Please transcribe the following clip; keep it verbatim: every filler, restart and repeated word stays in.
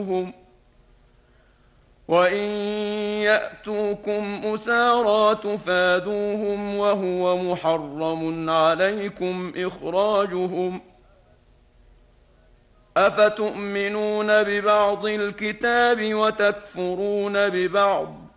تفادوهم وإن يأتوكم أسارى تفادوهم وهو محرم عليكم إخراجهم أفتؤمنون ببعض الكتاب وتكفرون ببعض